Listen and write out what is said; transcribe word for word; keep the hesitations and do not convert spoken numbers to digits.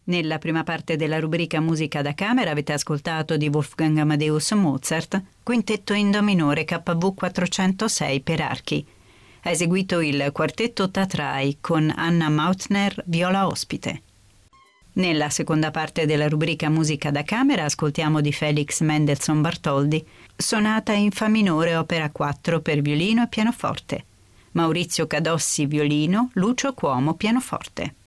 Nella prima parte della rubrica Musica da camera avete ascoltato di Wolfgang Amadeus Mozart, Quintetto in Do minore K V quattrocentosei per archi. Ha eseguito il Quartetto Tatrai con Anna Mautner viola ospite. Nella seconda parte della rubrica Musica da camera ascoltiamo di Felix Mendelssohn Bartholdy, Sonata in Fa minore opera quattro per violino e pianoforte. Maurizio Cadossi violino, Lucio Cuomo pianoforte.